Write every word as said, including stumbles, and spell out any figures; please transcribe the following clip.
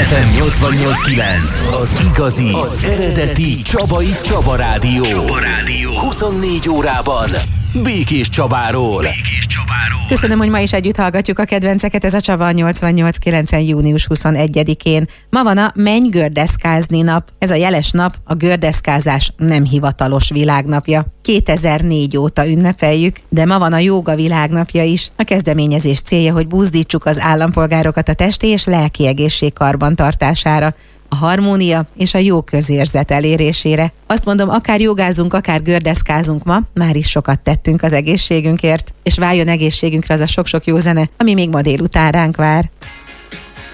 ef em nyolcvannyolc kilenc, az igazi, az eredeti Csabai Csaba Rádió. Csaba Rádió. huszonnégy órában Békés Csabáról. Békés Csabáról. Köszönöm, hogy ma is együtt hallgatjuk a kedvenceket, ez a Csaba nyolcvannyolc kilenc június huszonegyedikén. Ma van a Menj gördeszkázni nap. Ez a jeles nap a gördeszkázás nem hivatalos világnapja. kétezer-négy óta ünnepeljük, de ma van a jóga világnapja is. A kezdeményezés célja, hogy buzdítsuk az állampolgárokat a testi és lelki egészség karbantartására, a harmónia és a jó közérzet elérésére. Azt mondom, akár jogázunk, akár gördeszkázunk ma, már is sokat tettünk az egészségünkért, és váljon egészségünkre az a sok-sok jó zene, ami még ma délután ránk vár.